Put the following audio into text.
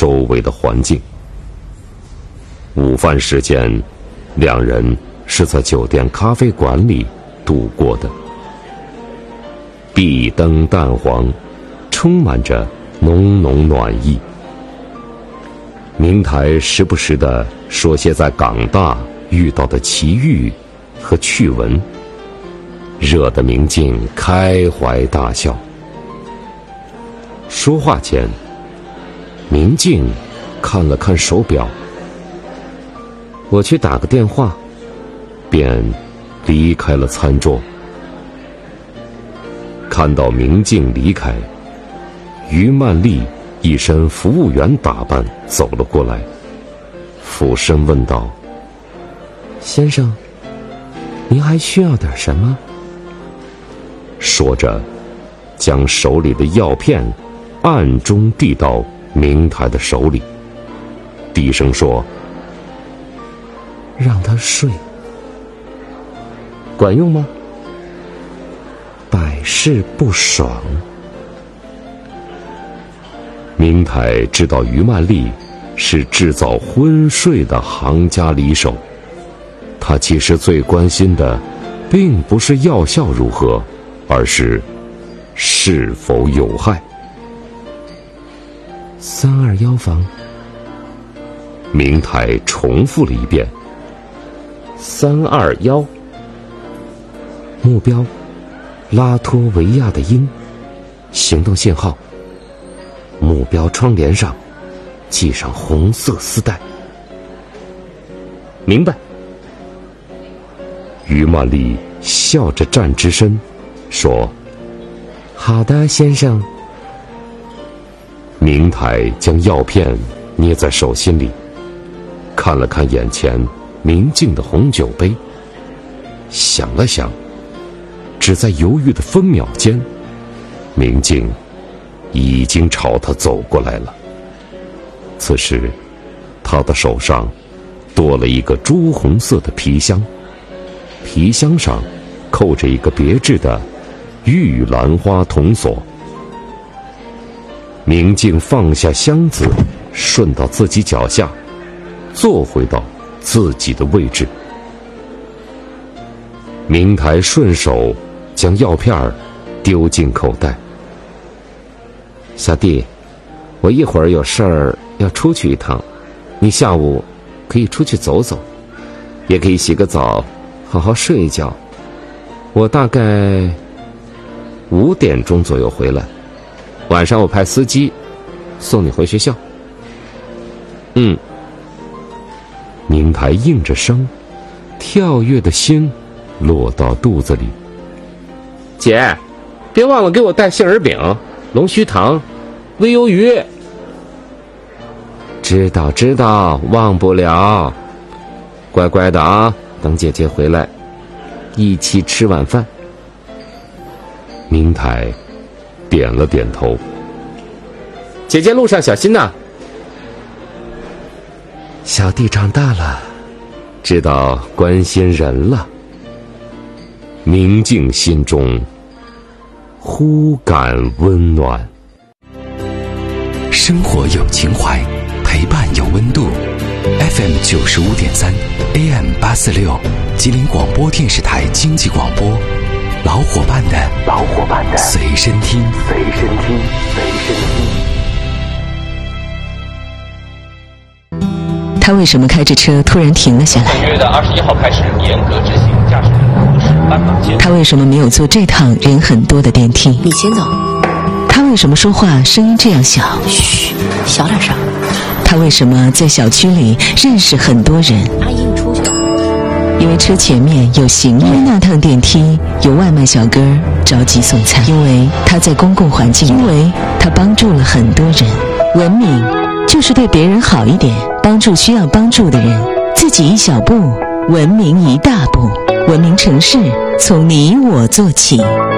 周围的环境。午饭时间，两人是在酒店咖啡馆里度过的。壁灯淡黄，充满着浓浓暖意。明台时不时地说些在港大遇到的奇遇和趣闻，惹得明镜开怀大笑。说话间，明镜看了看手表，我去打个电话，便离开了餐桌。看到明镜离开，于曼丽一身服务员打扮走了过来，俯身问道：“先生，您还需要点什么？”说着，将手里的药片暗中递到明台的手里，低声说：“让他睡。”管用吗？百试不爽。明台知道于曼丽是制造昏睡的行家里手，他其实最关心的并不是药效如何，而是是否有害。321房。明台重复了一遍。321。目标拉脱维亚的鹰，行动信号，目标窗帘上系上红色丝带。明白。于曼丽笑着站直身，说：“好的，先生。”明台将药片捏在手心里，看了看眼前明净的红酒杯，想了想，只在犹豫的分秒间，明镜已经朝他走过来了。此时他的手上多了一个朱红色的皮箱，皮箱上扣着一个别致的玉兰花铜锁。明镜放下箱子，顺到自己脚下，坐回到自己的位置。明台顺手将药片丢进口袋。小弟，我一会儿有事儿要出去一趟，你下午可以出去走走，也可以洗个澡，好好睡一觉。我大概5点钟左右回来，晚上我派司机送你回学校。明台应着声，跳跃的心落到肚子里。姐，别忘了给我带杏仁饼、龙须糖、煨鱿鱼。知道，忘不了。乖乖的啊，等姐姐回来，一起吃晚饭。明台点了点头。姐姐路上小心呐。小弟长大了，知道关心人了。明镜心中忽感温暖。 生活有情怀，陪伴有温度。FM 95.3 AM 846，吉林广播电视台经济广播，老伙伴的随身听。 他为什么开着车突然停了下来？ 本月的21号开始严格执行驾驶人核实斑马线。 他为什么没有坐这趟人很多的电梯？ 你先走。 他为什么说话声音这样小？ 嘘，小点声。 他为什么在小区里认识很多人？ 阿姨，你出去。 因为车前面有行人，因为那趟电梯有外卖小哥着急送餐，因为他在公共环境，因为他帮助了很多人。文明就是对别人好一点，帮助需要帮助的人，自己一小步，文明一大步。文明城市从你我做起。